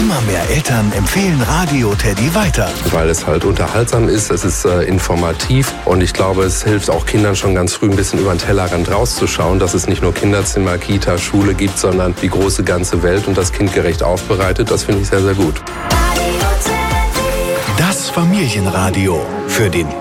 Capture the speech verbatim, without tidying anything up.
Immer mehr Eltern empfehlen Radio Teddy weiter. Weil es halt unterhaltsam ist, es ist äh, informativ und ich glaube, es hilft auch Kindern schon ganz früh ein bisschen über den Tellerrand rauszuschauen, dass es nicht nur Kinderzimmer, Kita, Schule gibt, sondern die große ganze Welt und das kindgerecht aufbereitet. Das finde ich sehr, sehr gut. Das Familienradio für den